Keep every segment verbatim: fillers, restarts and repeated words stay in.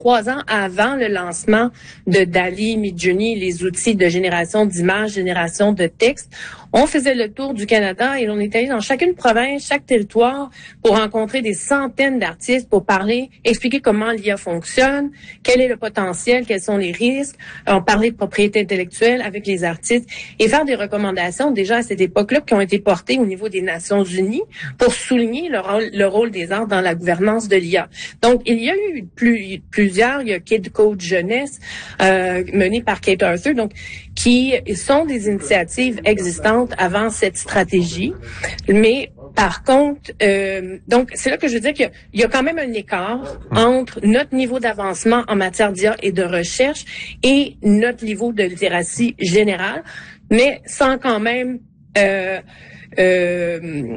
trois ans avant le lancement de DALL-E, Midjourney, les outils de génération d'images, génération de textes, on faisait le tour du Canada et on était allé dans chacune province, chaque territoire pour rencontrer des centaines d'artistes pour parler, expliquer comment l'I A fonctionne, quel est le potentiel, quels sont les risques. On parlait de propriété intellectuelle avec les artistes et faire des recommandations déjà à cette époque-là qui ont été portées au niveau des Nations Unies pour souligner le rôle, le rôle des arts dans la gouvernance de l'I A. Donc, il y a eu plus, plusieurs, il y a Kid Code Jeunesse, euh, mené par Kate Arthur, donc, qui sont des initiatives existantes avant cette stratégie. Mais par contre, euh, donc c'est là que je veux dire qu'il y, y a quand même un écart entre notre niveau d'avancement en matière d'I A et de recherche et notre niveau de littératie générale, mais sans quand même euh, Euh,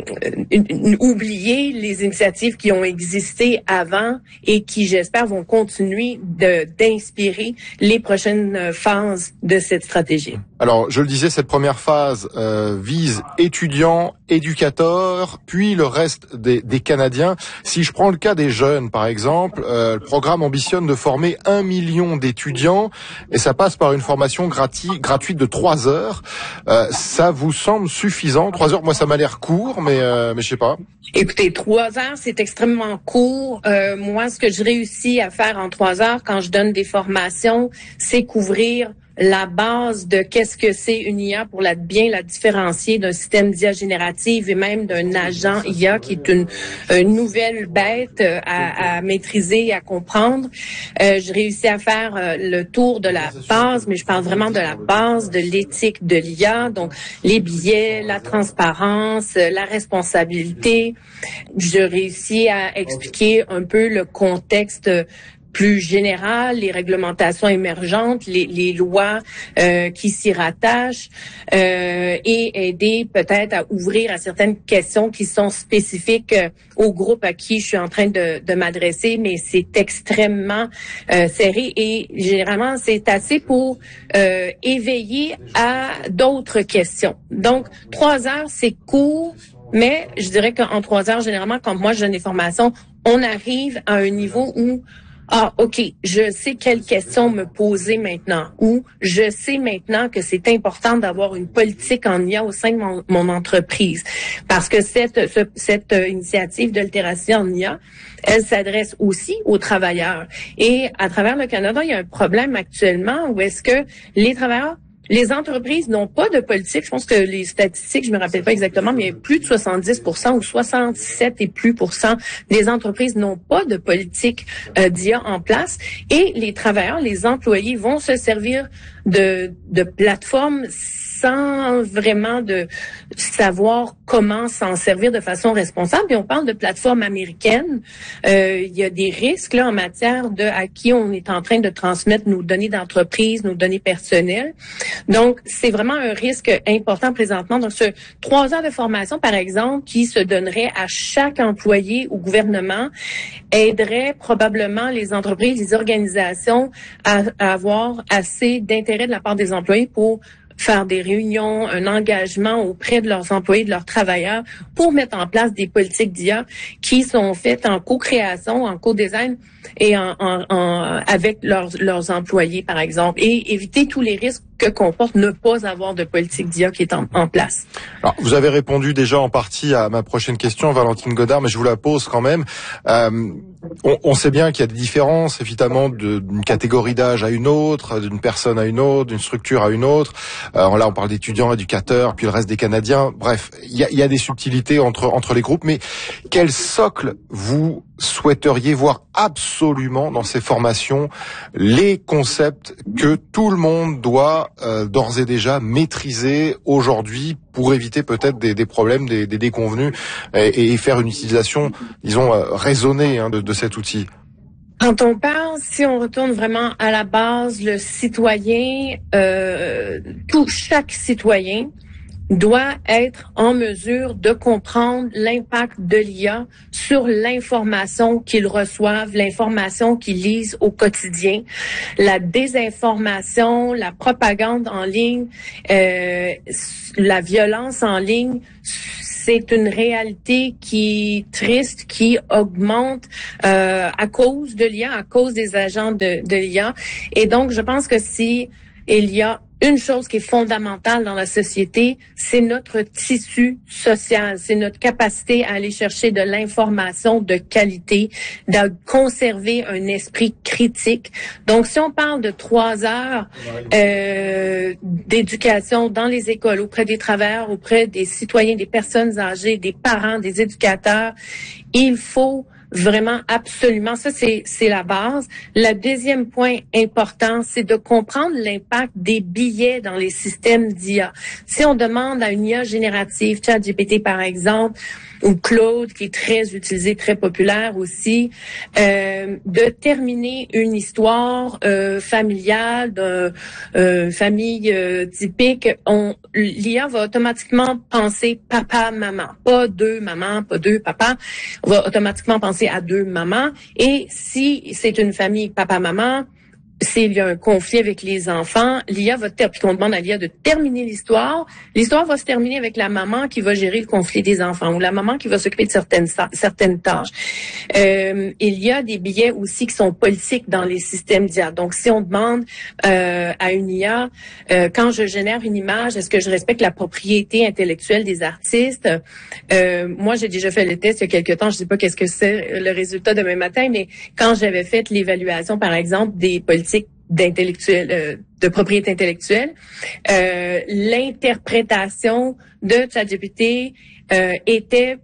oublier les initiatives qui ont existé avant et qui, j'espère, vont continuer de, d'inspirer les prochaines phases de cette stratégie. Alors, je le disais, cette première phase euh, vise étudiants, éducateurs, puis le reste des, des Canadiens. Si je prends le cas des jeunes, par exemple, euh, le programme ambitionne de former un million d'étudiants et ça passe par une formation grati- gratuite de trois heures. Euh, ça vous semble suffisant? Trois heures, moi, ça m'a l'air court, mais euh, mais je sais pas. Écoutez, trois heures, c'est extrêmement court. Euh, moi, ce que je réussis à faire en trois heures quand je donne des formations, c'est couvrir la base de qu'est-ce que c'est une I A pour la, bien la différencier d'un système d'I A générative et même d'un agent I A qui est une, une nouvelle bête à, à maîtriser et à comprendre. Euh, je réussis à faire euh, le tour de la base, mais je parle vraiment de la base de l'éthique de l'I A, donc les biais, la transparence, la responsabilité. Je réussis à expliquer un peu le contexte plus général, les réglementations émergentes, les, les lois euh, qui s'y rattachent euh, et aider peut-être à ouvrir à certaines questions qui sont spécifiques euh, au groupe à qui je suis en train de, de m'adresser, mais c'est extrêmement euh, serré et généralement c'est assez pour euh, éveiller à d'autres questions. Donc, trois heures, c'est court, mais je dirais qu'en trois heures, généralement, quand moi je donne des formations, on arrive à un niveau où ah, OK, je sais quelles questions me poser maintenant ou je sais maintenant que c'est important d'avoir une politique en I A au sein de mon, mon entreprise parce que cette, ce, cette initiative de littératie en I A, elle s'adresse aussi aux travailleurs. Et à travers le Canada, il y a un problème actuellement où est-ce que les travailleurs Les entreprises n'ont pas de politique. Je pense que les statistiques, je me rappelle pas exactement, mais plus de soixante-dix pour cent ou soixante-sept et plus pour cent des entreprises n'ont pas de politique euh, d'I A en place. Et les travailleurs, les employés vont se servir de, de plateformes sans vraiment de savoir comment s'en servir de façon responsable. Et on parle de plateformes américaines. Euh, il y a des risques là en matière de à qui on est en train de transmettre nos données d'entreprise, nos données personnelles. Donc, c'est vraiment un risque important présentement. Donc, ce trois heures de formation, par exemple, qui se donnerait à chaque employé au gouvernement, aiderait probablement les entreprises, les organisations à, à avoir assez d'intérêt de la part des employés pour faire des réunions, un engagement auprès de leurs employés, de leurs travailleurs, pour mettre en place des politiques d'I A qui sont faites en co-création, en co-design et en, en, en avec leurs, leurs employés, par exemple, et éviter tous les risques que comporte ne pas avoir de politique d'I A qui est en, en place. Alors, vous avez répondu déjà en partie à ma prochaine question, Valentine Godard, mais je vous la pose quand même. Euh, on, on sait bien qu'il y a des différences, évidemment, de, d'une catégorie d'âge à une autre, d'une personne à une autre, d'une structure à une autre. Euh, là, on parle d'étudiants, éducateurs, puis le reste des Canadiens. Bref, il y a, il y a des subtilités entre, entre les groupes, mais quel socle vous souhaiteriez voir absolument dans ces formations, les concepts que tout le monde doit euh, d'ores et déjà maîtriser aujourd'hui pour éviter peut-être des, des problèmes, des, des déconvenus et, et faire une utilisation, disons, euh, raisonnée hein, de, de cet outil? Quand on parle, si on retourne vraiment à la base, le citoyen, euh, tout chaque citoyen doit être en mesure de comprendre l'impact de l'I A sur l'information qu'ils reçoivent, l'information qu'ils lisent au quotidien, la désinformation, la propagande en ligne, euh, la violence en ligne. c'est une réalité qui est triste, qui augmente euh, à cause de l'I A, à cause des agents de, de l'I A. Et donc, je pense que si il y a une chose qui est fondamentale dans la société, c'est notre tissu social, c'est notre capacité à aller chercher de l'information de qualité, de conserver un esprit critique. Donc, si on parle de trois heures euh, d'éducation dans les écoles, auprès des travailleurs, auprès des citoyens, des personnes âgées, des parents, des éducateurs, il faut vraiment, absolument. Ça, c'est, c'est la base. Le deuxième point important, c'est de comprendre l'impact des billets dans les systèmes d'I A. Si on demande à une I A générative, ChatGPT par exemple, ou Claude, qui est très utilisé, très populaire aussi, euh, de terminer une histoire euh, familiale, d'une euh, famille euh, typique, on, l'I A va automatiquement penser papa, maman, pas deux mamans, pas deux papas, on va automatiquement penser à deux mamans. Et si c'est une famille papa-maman, s'il y a un conflit avec les enfants, l'I A va ter- puis qu'on demande à l'I A de terminer l'histoire, l'histoire va se terminer avec la maman qui va gérer le conflit des enfants ou la maman qui va s'occuper de certaines certaines tâches. Euh, il y a des billets aussi qui sont politiques dans les systèmes d'I A. Donc, si on demande euh, à une I A, euh, quand je génère une image, est-ce que je respecte la propriété intellectuelle des artistes? Euh, moi, j'ai déjà fait le test il y a quelque temps. Je sais pas qu'est-ce que c'est le résultat demain matin, mais quand j'avais fait l'évaluation, par exemple, des politiques d'intellectuel, euh, de propriété intellectuelle, euh, l'interprétation de ChatGPT euh, était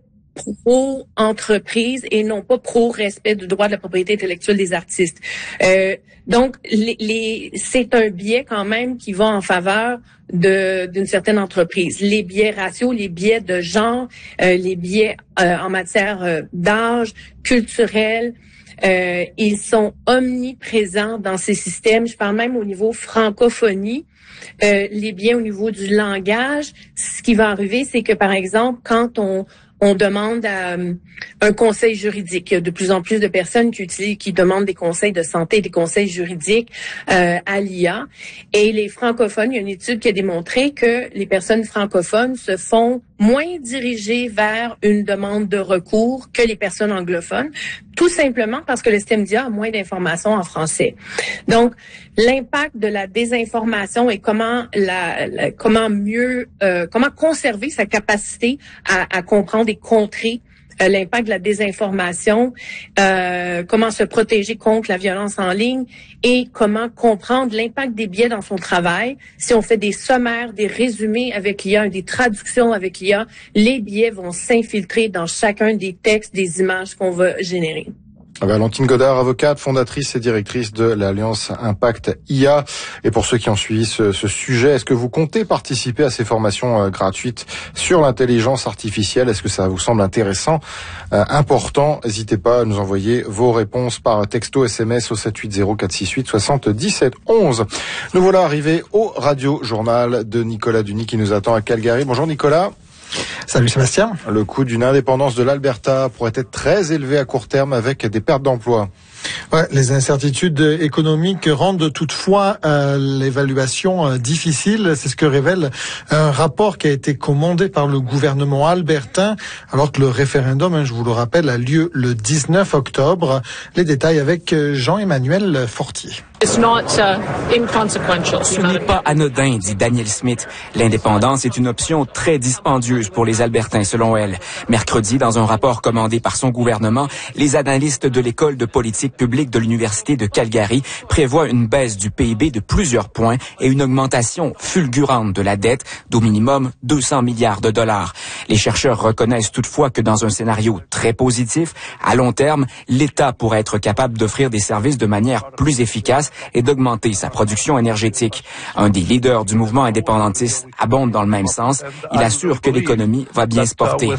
pro-entreprise et non pas pro-respect du droit de la propriété intellectuelle des artistes. Euh, donc, les, les, c'est un biais quand même qui va en faveur de d'une certaine entreprise. Les biais raciaux, les biais de genre, euh, les biais euh, en matière euh, d'âge, culturel, Euh, ils sont omniprésents dans ces systèmes. Je parle même au niveau francophonie. Euh, les biais au niveau du langage. Ce qui va arriver, c'est que, par exemple, quand on on demande à, um, un conseil juridique. Il y a de plus en plus de personnes qui utilisent, qui demandent des conseils de santé, des conseils juridiques euh, à l'I A. Et les francophones, il y a une étude qui a démontré que les personnes francophones se font moins dirigées vers une demande de recours que les personnes anglophones, tout simplement parce que le système d'I A a moins d'informations en français. Donc, l'impact de la désinformation et comment la, la comment mieux, euh, comment conserver sa capacité à, à comprendre et contrer euh, l'impact de la désinformation, euh, comment se protéger contre la violence en ligne et comment comprendre l'impact des biais dans son travail. Si on fait des sommaires, des résumés avec l'I A, des traductions avec l'I A, les biais vont s'infiltrer dans chacun des textes, des images qu'on va générer. Valentine Godard, avocate, fondatrice et directrice de l'Alliance Impact I A. Et pour ceux qui ont suivi ce, ce sujet, est-ce que vous comptez participer à ces formations euh, gratuites sur l'intelligence artificielle? Est-ce que ça vous semble intéressant, euh, important? N'hésitez pas à nous envoyer vos réponses par texto S M S au sept huit zéro quatre six huit soixante-dix-sept onze. Nous voilà arrivés au Radio Journal de Nicolas Duny qui nous attend à Calgary. Bonjour Nicolas. Salut Sébastien. Le coût d'une indépendance de l'Alberta pourrait être très élevé à court terme avec des pertes d'emplois. Ouais, les incertitudes économiques rendent toutefois euh, l'évaluation euh, difficile. C'est ce que révèle un rapport qui a été commandé par le gouvernement albertain, alors que le référendum, hein, je vous le rappelle, a lieu le dix-neuf octobre. Les détails avec Jean-Emmanuel Fortier. It's not, uh, inconsequential. Ce n'est pas anodin, dit Daniel Smith. L'indépendance est une option très dispendieuse pour les Albertains, selon elle. Mercredi, dans un rapport commandé par son gouvernement, les analystes de l'école de politique publique de l'Université de Calgary prévoient une baisse du P I B de plusieurs points et une augmentation fulgurante de la dette d'au minimum deux cents milliards de dollars. Les chercheurs reconnaissent toutefois que dans un scénario très positif, à long terme, l'État pourrait être capable d'offrir des services de manière plus efficace et d'augmenter sa production énergétique. Un des leaders du mouvement indépendantiste abonde dans le même sens. Il assure que l'économie va bien se porter.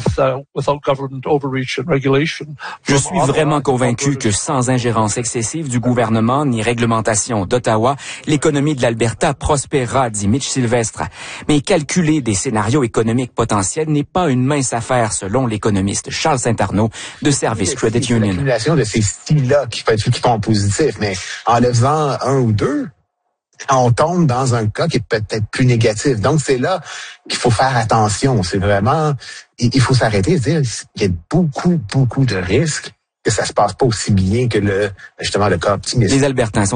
Je suis vraiment convaincu que sans ingérence excessive du gouvernement ni réglementation d'Ottawa, l'économie de l'Alberta prospérera, dit Mitch Sylvestre. Mais calculer des scénarios économiques potentiels n'est pas une mince affaire, selon l'économiste Charles Saint-Arnaud de Service Credit Union. L'accumulation de ces styles-là qui peut être qui sont positifs, mais enlevant un ou deux, quand on tombe dans un cas qui est peut-être plus négatif. Donc, c'est là qu'il faut faire attention. C'est vraiment, il faut s'arrêter et se dire, il y a beaucoup, beaucoup de risques que ça se passe pas aussi bien que le, justement, le cas optimiste. Les Albertains sont